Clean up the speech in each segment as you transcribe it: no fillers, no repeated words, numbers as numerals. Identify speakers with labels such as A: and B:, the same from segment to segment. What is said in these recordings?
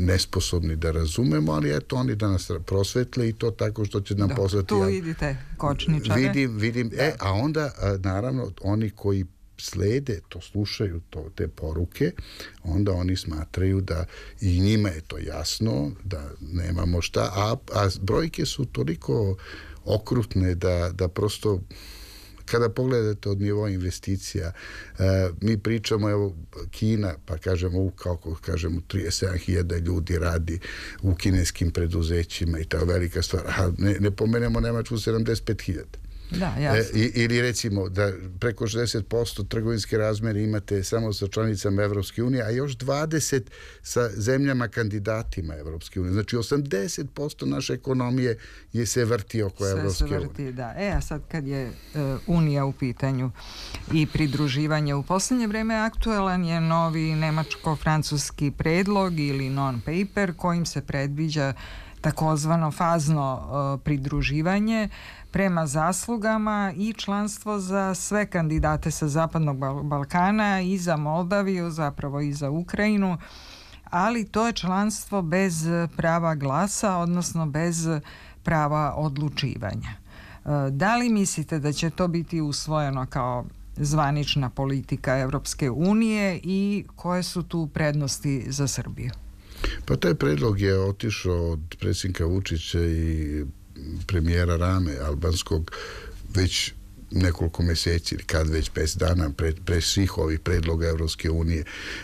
A: nesposobni da razumemo, ali eto oni da nas prosvetle i to tako što će nam poslati.
B: Tu vidite kočničare.
A: Vidim. A onda naravno oni koji slede, to slušaju te poruke, onda oni smatraju da i njima je to jasno, da nemamo šta, a brojke su toliko okrutne da prosto kada pogledate od nivoa investicija, mi pričamo, evo, Kina, pa kažemo, kako kažemo, 37.000 ljudi radi u kineskim preduzećima i ta velika stvar, a ne pomenemo Nemačku 75.000.
B: Da, jasno.
A: Ili recimo da preko 60% trgovinske razmere imate samo sa članicama Evropske unije, a još 20% sa zemljama kandidatima Evropske unije. Znači 80% naše ekonomije se vrti oko Evropske unije.
B: Sve se vrti, da. A sad kad je Unija u pitanju i pridruživanje, u posljednje vrijeme aktualan je novi nemačko-francuski predlog ili non-paper kojim se predviđa takozvano fazno pridruživanje prema zaslugama i članstvo za sve kandidate sa Zapadnog Balkana i za Moldaviju, zapravo i za Ukrajinu, ali to je članstvo bez prava glasa, odnosno bez prava odlučivanja. Da li mislite da će to biti usvojeno kao zvanična politika Europske unije i koje su tu prednosti za Srbiju?
A: Pa taj predlog je otišao od predsjednika Vučića i premijera Rame albanskog već nekoliko mjeseci, kad već 5 dana pre svih ovih predloga Evropske unije.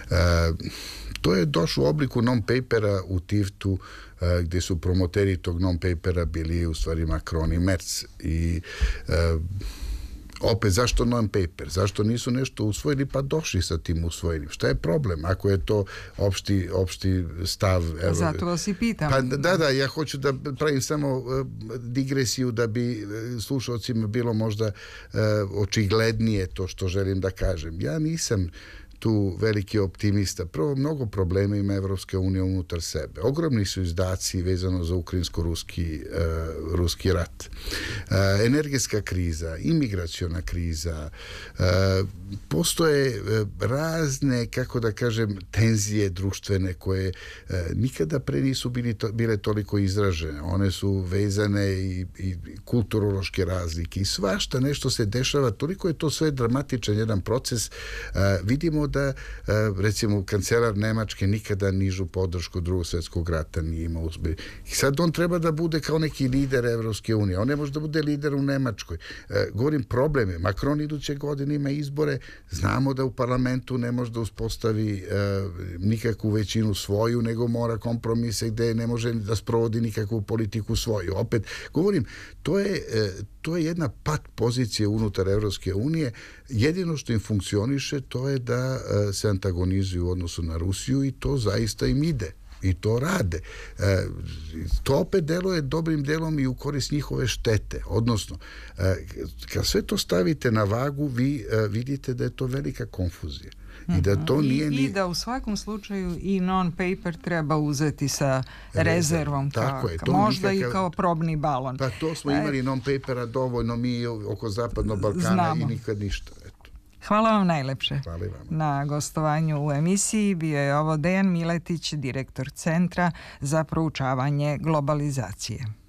A: To je došlo u obliku non-papera u Tivtu, gdje su promoteri tog non-papera bili u stvari Macron i Merz i opet, zašto non-paper? Zašto nisu nešto usvojili pa došli sa tim usvojenim? Šta je problem? Ako je to opšti stav...
B: Zato vas i pitam.
A: Pa da, ja hoću da pravim samo digresiju da bi slušalcima bilo možda očiglednije to što želim da kažem. Ja nisam tu veliki optimista. Prvo, mnogo problema ima Evropska unija unutar sebe. Ogromni su izdaci vezano za ukrajinsko-ruski rat. Energetska kriza, imigraciona kriza, postoje razne, kako da kažem, tenzije društvene koje nikada pre nisu bile toliko izražene. One su vezane i kulturološke razlike i svašta nešto se dešava. Toliko je to sve dramatičan jedan proces. Vidimo da, recimo, kancelar Nemačke nikada nižu podršku Drugog svjetskog rata nije imao uspjeh. I sad on treba da bude kao neki lider Evropske unije. On ne može da bude lider u Nemačkoj. Govorim probleme. Macron iduće godine ima izbore. Znamo da u parlamentu ne može da uspostavi nikakvu većinu svoju, nego mora kompromise gde ne može da sprovodi nikakvu politiku svoju. Opet, govorim, to je jedna pat pozicija unutar Evropske unije. Jedino što im funkcioniše to je da se antagonizuju u odnosu na Rusiju i to zaista im ide. I to rade. To opet deluje dobrim delom i u korist njihove štete. Odnosno, kad sve to stavite na vagu, vi vidite da je to velika konfuzija. I da to nije
B: I da u svakom slučaju i non-paper treba uzeti sa rezervom.
A: Tako je.
B: Možda i kao probni balon.
A: Pa to smo imali non-papera dovoljno mi oko Zapadnog Balkana i nikad ništa.
B: Hvala vam najlepše.
A: Hvala vam.
B: Na gostovanju u emisiji bio je ovo Dejan Miletić, direktor Centra za proučavanje globalizacije.